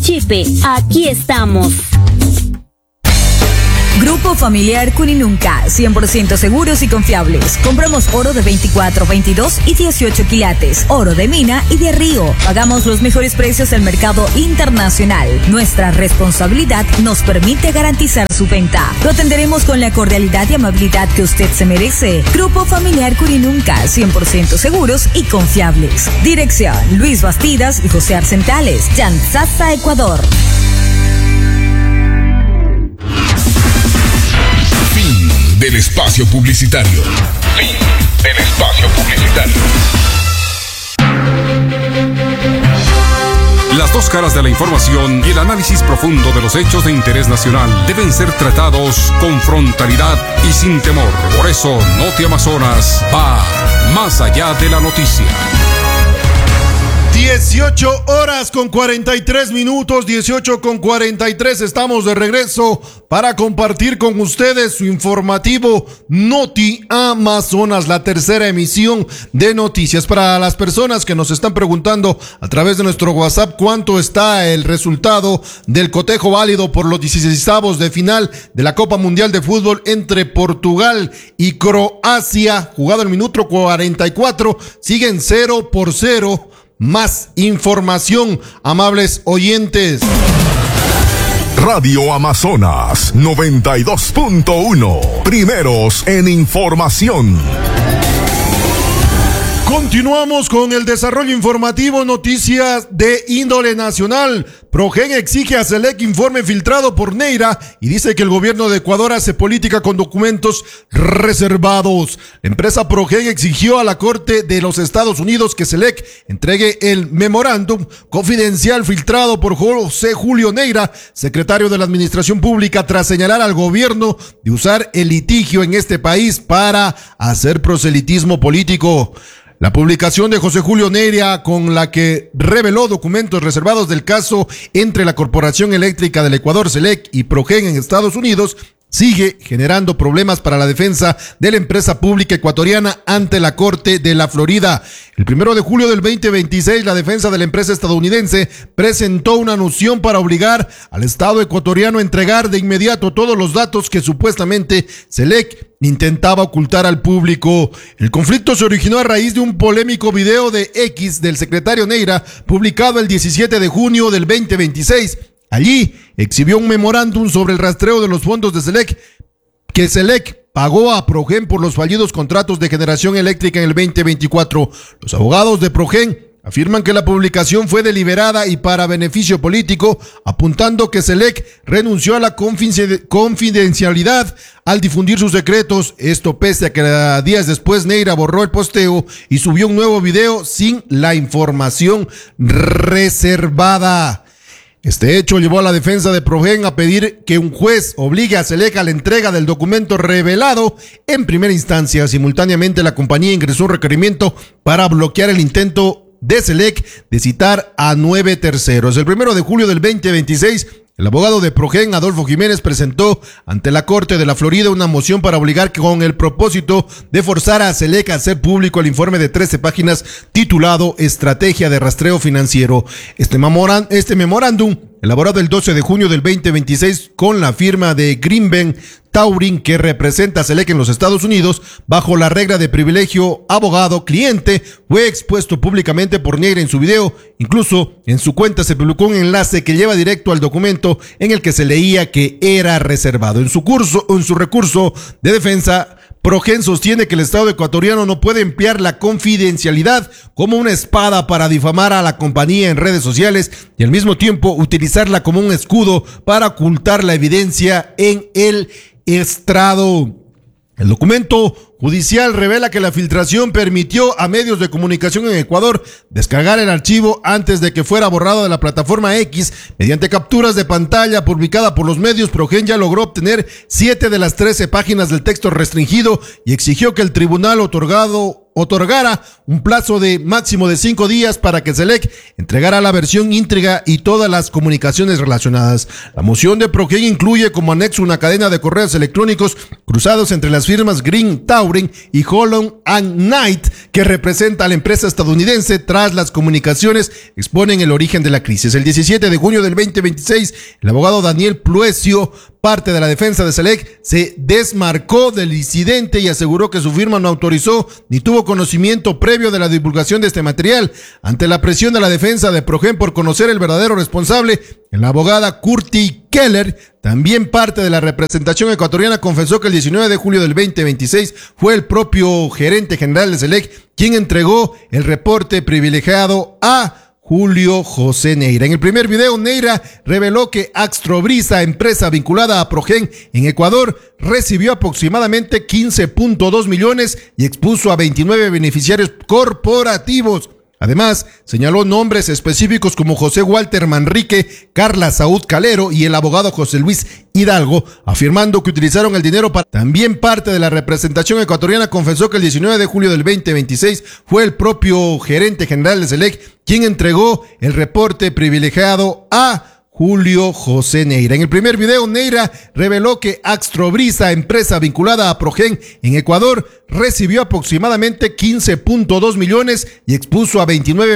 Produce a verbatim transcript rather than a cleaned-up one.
Chipe, aquí estamos. Grupo Familiar Cuninunca, cien por ciento seguros y confiables. Compramos oro de veinticuatro, veintidós y dieciocho quilates, oro de mina y de río. Pagamos los mejores precios del mercado internacional. Nuestra responsabilidad nos permite garantizar su venta. Lo atenderemos con la cordialidad y amabilidad que usted se merece. Grupo Familiar Cuninunca, cien por ciento seguros y confiables. Dirección: Luis Bastidas y José Arcentales, Chanzaza, Ecuador. Del espacio publicitario. Fin del espacio publicitario. Las dos caras de la información y el análisis profundo de los hechos de interés nacional deben ser tratados con frontalidad y sin temor. Por eso, Noti Amazonas va más allá de la noticia. dieciocho horas con cuarenta y tres minutos, dieciocho con cuarenta y tres, estamos de regreso para compartir con ustedes su informativo Noti Amazonas, la tercera emisión de noticias. Para las personas que nos están preguntando a través de nuestro WhatsApp cuánto está el resultado del cotejo válido por los dieciseisavos de final de la Copa Mundial de Fútbol entre Portugal y Croacia, jugado el minuto cuarenta y cuatro, siguen cero por cero. Más información, amables oyentes. Radio Amazonas noventa y dos punto uno. Primeros en información. Continuamos con el desarrollo informativo, noticias de índole nacional. Progen exige a Selec informe filtrado por Neira y dice que el gobierno de Ecuador hace política con documentos reservados. La empresa Progen exigió a la Corte de los Estados Unidos que Selec entregue el memorándum confidencial filtrado por José Julio Neira, secretario de la Administración Pública, tras señalar al gobierno de usar el litigio en este país para hacer proselitismo político. La publicación de José Julio Neira, con la que reveló documentos reservados del caso entre la Corporación Eléctrica del Ecuador, Selec, y Progen en Estados Unidos, sigue generando problemas para la defensa de la empresa pública ecuatoriana ante la Corte de la Florida. El primero de julio del veinte veintiséis, la defensa de la empresa estadounidense presentó una moción para obligar al Estado ecuatoriano a entregar de inmediato todos los datos que supuestamente Selec intentaba ocultar al público. El conflicto se originó a raíz de un polémico video de X del secretario Neira, publicado el diecisiete de junio del veinte veintiséis. Allí exhibió un memorándum sobre el rastreo de los fondos de Selec, que Selec pagó a Progen por los fallidos contratos de generación eléctrica en el veinte veinticuatro. Los abogados de Progen afirman que la publicación fue deliberada y para beneficio político, apuntando que Selec renunció a la confidencialidad al difundir sus secretos. Esto pese a que días después Neira borró el posteo y subió un nuevo video sin la información reservada. Este hecho llevó a la defensa de Progen a pedir que un juez obligue a Selec a la entrega del documento revelado en primera instancia. Simultáneamente, la compañía ingresó un requerimiento para bloquear el intento de Selec de citar a nueve terceros. El primero de julio del veinte veintiséis, el abogado de Progen, Adolfo Jiménez, presentó ante la Corte de la Florida una moción para obligar con el propósito de forzar a Selec a hacer público el informe de trece páginas titulado Estrategia de Rastreo Financiero. Este, memoran, este memorándum, elaborado el doce de junio del veinte veintiséis con la firma de Greenben Taurin, que representa a Selec en los Estados Unidos, bajo la regla de privilegio abogado-cliente, fue expuesto públicamente por Neira en su video. Incluso en su cuenta se publicó un enlace que lleva directo al documento en el que se leía que era reservado. En su curso, en su recurso de defensa, Progen sostiene que el Estado ecuatoriano no puede emplear la confidencialidad como una espada para difamar a la compañía en redes sociales y al mismo tiempo utilizarla como un escudo para ocultar la evidencia en el estrado. El documento judicial revela que la filtración permitió a medios de comunicación en Ecuador descargar el archivo antes de que fuera borrado de la plataforma X. Mediante capturas de pantalla publicada por los medios, Progen ya logró obtener siete de las trece páginas del texto restringido y exigió que el tribunal otorgado otorgara un plazo de máximo de cinco días para que SELEC entregara la versión íntegra y todas las comunicaciones relacionadas. La moción de Progen incluye como anexo una cadena de correos electrónicos cruzados entre las firmas Green Tauren y Holland and Knight, que representa a la empresa estadounidense. Tras las comunicaciones exponen el origen de la crisis. El diecisiete de junio del veinte veintiséis, el abogado Daniel Pluesio, parte de la defensa de SELEC, se desmarcó del incidente y aseguró que su firma no autorizó ni tuvo conocimiento previo de la divulgación de este material. Ante la presión de la defensa de Progen por conocer el verdadero responsable, la abogada Curti Keller, también parte de la representación ecuatoriana, confesó que el diecinueve de julio del veinte veintiséis fue el propio gerente general de SELEC quien entregó el reporte privilegiado a Julio José Neira. En el primer video, Neira reveló que Axtrobrisa, empresa vinculada a Progen en Ecuador, recibió aproximadamente quince punto dos millones y expuso a veintinueve beneficiarios corporativos. Además, señaló nombres específicos como José Walter Manrique, Carla Saúd Calero y el abogado José Luis Hidalgo, afirmando que utilizaron el dinero para... También parte de la representación ecuatoriana confesó que el diecinueve de julio del veinte veintiséis fue el propio gerente general de SELEC quien entregó el reporte privilegiado a Julio José Neira. En el primer video, Neira reveló que Axtrobrisa, empresa vinculada a Progen en Ecuador, recibió aproximadamente quince punto dos millones y expuso a veintinueve